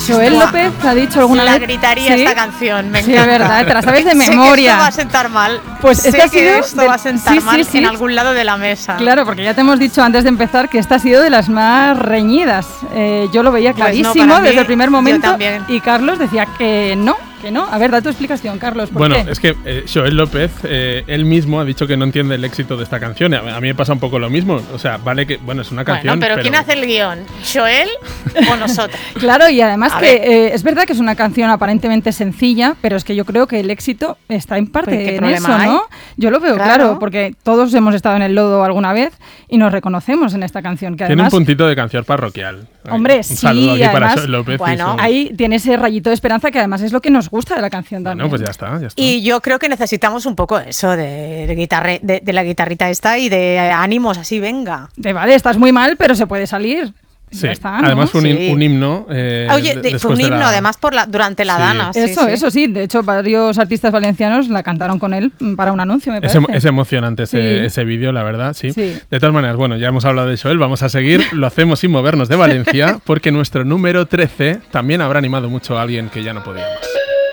Joel López ha dicho alguna vez... La gritaría esta canción, me encanta. Sí, es verdad, te la sabes de memoria. Sé que esto va a sentar mal. Pues sé que esto va a sentar mal en algún lado de la mesa. Claro, porque ya te hemos dicho antes de empezar que esta ha sido de las más reñidas. Yo lo veía clarísimo desde el primer momento. Y Carlos decía que no. A ver, da tu explicación, Carlos. ¿Por qué? Es que Joel López, él mismo ha dicho que no entiende el éxito de esta canción. A mí me pasa un poco lo mismo. O sea, vale que, es una canción. Pero ¿quién hace el guión? ¿Joel o nosotros? Claro, y además es verdad que es una canción aparentemente sencilla, pero es que yo creo que el éxito está en parte en eso, ¿no? Yo lo veo claro, porque todos hemos estado en el lodo alguna vez y nos reconocemos en esta canción. Que además, tiene un puntito de canción parroquial. Hombre, un saludo aquí para Joel López. Bueno, ahí tiene ese rayito de esperanza que además es lo que nos gusta de la canción también. Bueno, pues ya está. Y yo creo que necesitamos un poco eso de la guitarrita esta y de ánimos así, venga. Vale, estás muy mal, pero se puede salir. Sí, está, ¿no? además fue un himno. Fue un himno, además durante la Dana. Eso sí, de hecho varios artistas valencianos la cantaron con él para un anuncio, me parece. Es emocionante ese vídeo, la verdad, sí. De todas maneras, ya hemos hablado de Joel, vamos a seguir, lo hacemos sin movernos de Valencia, porque nuestro número 13 también habrá animado mucho a alguien que ya no podíamos.